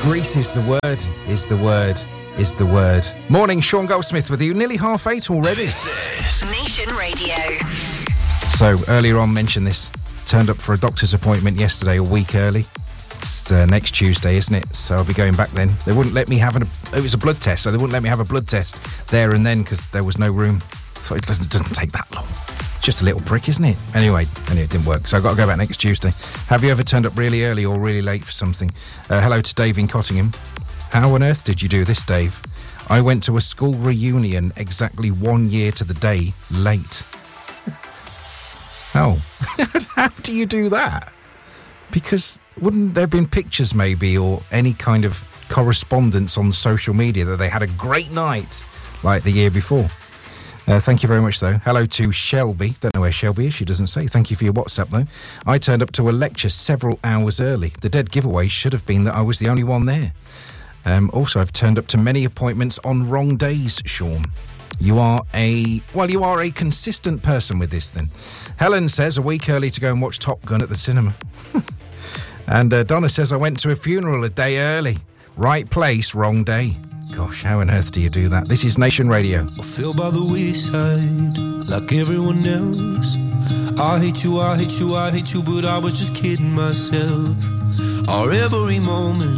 Greece is the word, is the word, is the word. Morning, Sean Goldsmith with you. Nearly 8:30 already. This is Nation Radio. So, earlier on mentioned this. Turned up for a doctor's appointment yesterday, a week early. It's next Tuesday, isn't it? So I'll be going back then. They wouldn't let me have it was a blood test, so they wouldn't let me have a blood test there and then because there was no room. I thought it doesn't take that long. Just a little prick, isn't it? Anyway, it didn't work, so I've got to go back next Tuesday. Have you ever turned up really early or really late for something? Hello to Dave in Cottingham. How on earth did you do this, Dave? I went to a school reunion exactly 1 year to the day late. Oh, how do you do that? Because wouldn't there have been pictures maybe or any kind of correspondence on social media that they had a great night like the year before? Thank you very much, though. Hello to Shelby. Don't know where Shelby is. She doesn't say. Thank you for your WhatsApp, though. I turned up to a lecture several hours early. The dead giveaway should have been that I was the only one there. Also, I've turned up to many appointments on wrong days, Sean. You are a consistent person with this, then. Helen says, a week early to go and watch Top Gun at the cinema. And Donna says, I went to a funeral a day early. Right place, wrong day. Gosh, how on earth do you do that? This is Nation Radio. I feel by the wayside, like everyone else. I hate you, I hate you, I hate you, but I was just kidding myself. Our every moment